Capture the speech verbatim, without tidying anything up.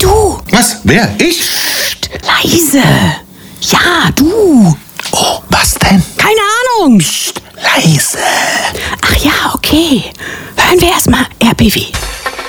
du. Was? Wer? Ich? Psst, leise. Ja, du. Oh, was denn? Keine Ahnung. Psst. Leise. Ach ja, okay. Hören wir erstmal R B W.